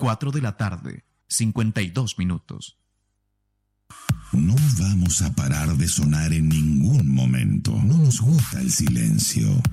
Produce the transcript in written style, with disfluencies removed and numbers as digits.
4 de la tarde, 52 minutos. No vamos a parar de sonar en ningún momento. No nos gusta el silencio.